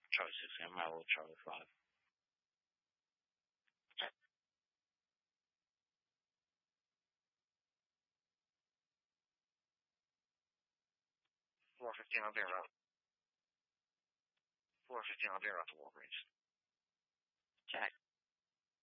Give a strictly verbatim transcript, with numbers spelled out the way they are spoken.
Charlie six, I'm my little Charlie five. four fifteen, I'll be around. four fifteen, I'll be around to Walgreens. Jack.